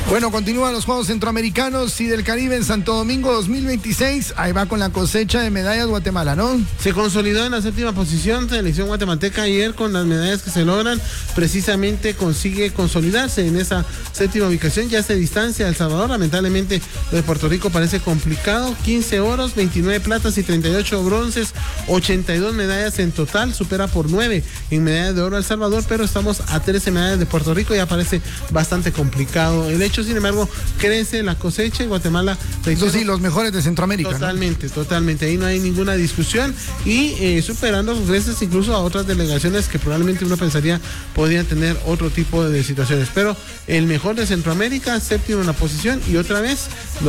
Bueno, continúan los Juegos Centroamericanos y del Caribe en Santo Domingo 2026. Ahí va con la cosecha de medallas Guatemala, ¿no? Se consolidó en la séptima posición de la selección guatemalteca ayer con las medallas que se logran. Precisamente consigue consolidarse en esa séptima ubicación. Ya se distancia El Salvador. Lamentablemente lo de Puerto Rico parece complicado. 15 oros, 29 platas y 38 bronces. 82 medallas en total. Supera por 9 en medallas de oro El Salvador, pero estamos a 13 medallas de Puerto Rico. Ya parece bastante complicado el hecho. Sin embargo, crece la cosecha y Guatemala... Eso sí, los mejores de Centroamérica. Totalmente, ¿no? Totalmente. Ahí no hay ninguna discusión y superando veces incluso a otras delegaciones que probablemente uno pensaría podrían tener otro tipo de situaciones. Pero el mejor de Centroamérica, séptimo en la posición y otra vez...